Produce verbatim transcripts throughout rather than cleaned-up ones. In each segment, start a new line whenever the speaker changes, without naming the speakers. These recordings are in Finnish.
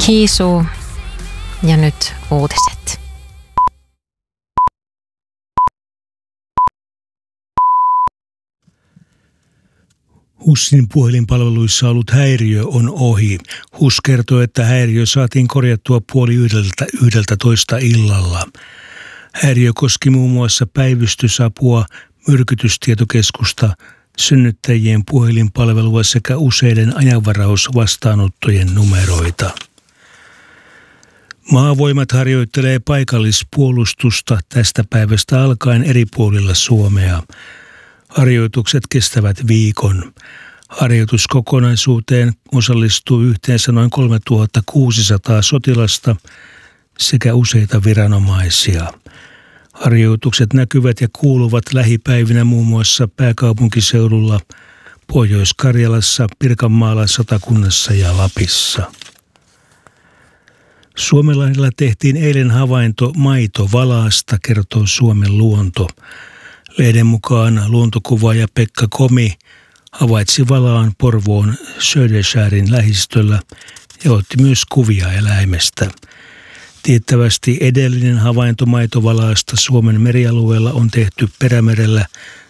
Kiisu ja nyt uutiset.
HUSin puhelinpalveluissa ollut häiriö on ohi. HUS kertoo, että häiriö saatiin korjattua puoli yhdeltä, yhdeltä toista illalla. Häiriö koski muun muassa päivystysapua, myrkytystietokeskusta, synnyttäjien puhelinpalvelua sekä useiden ajanvarausvastaanottojen numeroita. Maavoimat harjoittelee paikallispuolustusta tästä päivästä alkaen eri puolilla Suomea. Harjoitukset kestävät viikon. Harjoituskokonaisuuteen osallistuu yhteensä noin kolmetuhattakuusisataa sotilasta sekä useita viranomaisia. Harjoitukset näkyvät ja kuuluvat lähipäivinä muun muassa pääkaupunkiseudulla, Pohjois-Karjalassa, Pirkanmaalla, Satakunnassa ja Lapissa. Suomenlahdella tehtiin eilen havainto maitovalaasta, kertoo Suomen luonto. Lehden mukaan luontokuvaaja Pekka Komi havaitsi valaan Porvoon Söderskäärin lähistöllä ja otti myös kuvia eläimestä. Tiettävästi edellinen havainto maitovalaasta Suomen merialueella on tehty Perämerellä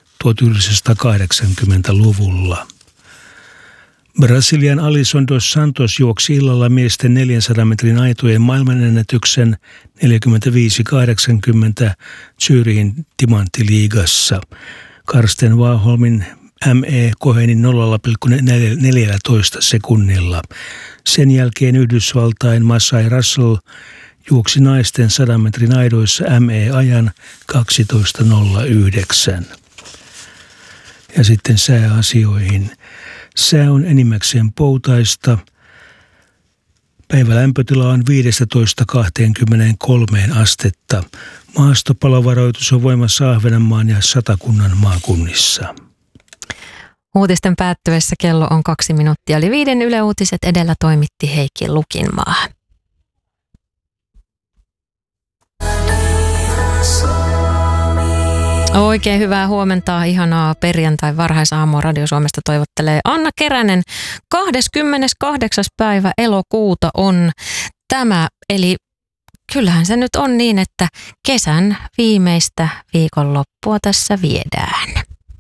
tuhatyhdeksänsataakahdeksankymmentäluvulla. Brasilian Alisson dos Santos juoksi illalla miesten neljänsadan metrin aitojen maailmanennätyksen neljäkymmentäviisi kahdeksankymmentä Zürihin Timanttiliigassa. Karsten Warholmin M E koheni nolla pilkku neljätoista sekunnilla. Sen jälkeen Yhdysvaltain Masai Russell juoksi naisten sadan metrin aidoissa M E-ajan kaksitoista nolla yhdeksän. Ja sitten sääasioihin. Sää on enimmäkseen poutaista. Päivälämpötila on viisitoista kaksikymmentäkolme astetta. Maastopalovaroitus on voimassa Ahvenanmaan ja Satakunnan maakunnissa.
Uutisten päättyessä kello on kaksi minuuttia. Eli viiden Yle Uutiset edellä toimitti Heikki Lukinmaa. Oikein hyvää huomenta, ihanaa perjantai varhaisaamua Radio Suomesta toivottelee Anna Keränen. kahdeskymmeneskahdeksas päivä elokuuta on tämä, eli kyllähän se nyt on niin, että kesän viimeistä viikonloppua tässä viedään.